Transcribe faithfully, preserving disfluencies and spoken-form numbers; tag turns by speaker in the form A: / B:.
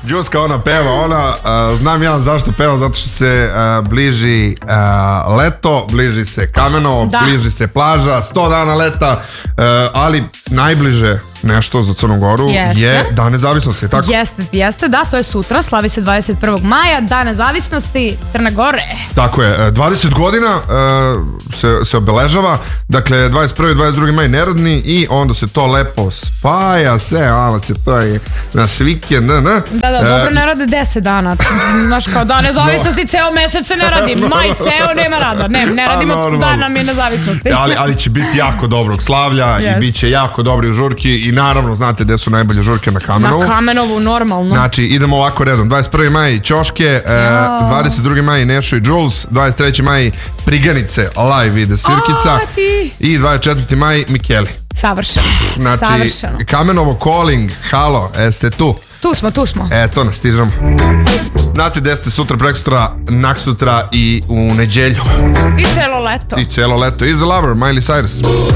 A: Đuska ona peva, ona, uh, znam ja zašto peva, zato što se uh, bliži uh, leto, bliži se Kamenovo, da. bliži se plaža, sto dana leta, uh, ali najbliže nešto za Crnu Goru jeste. je Dan nezavisnosti, tako?
B: Jeste, jeste, da, to je sutra, slavi se dvadeset prvog maja, Dan nezavisnosti Crne Gore.
A: Tako je, dvadeset godina uh, se, se obeležava, dakle dvadeset prvi i dvadeset drugi maj neradni i onda se to lepo spaja, sve, ali će to je naš vikend, ne, ne.
B: Da, da, dobro, ne rade deset dana, znaš kao Dan nezavisnosti, no. ceo mesec se ne radi, maj ceo nema rada, ne, ne radimo Dan nam je nezavisnosti.
A: ali, ali će biti jako dobrog slavlja yes. i bit će jako dobri žurki. I naravno, znate gde su najbolje žurke na Kamenovu.
B: Na Kamenovu, normalno.
A: Znači, idemo ovako redom. dvadeset prvi maj Ćoške, ja. dvadeset drugi maj Nešo i Jules, dvadeset treći maj Priganice, live ide Svirkica.
B: A, ti.
A: I dvadeset četvrti maj Mikeli.
B: Savršeno.
A: Znači,
B: Savršeno.
A: Kamenovo calling, halo, jeste tu?
B: Tu smo, tu smo.
A: Eto nas, stižemo. Znate gde ste sutra, preksutra, naksutra i u neđelju.
B: I celo leto.
A: I celo leto. Is a lover, Miley Cyrus.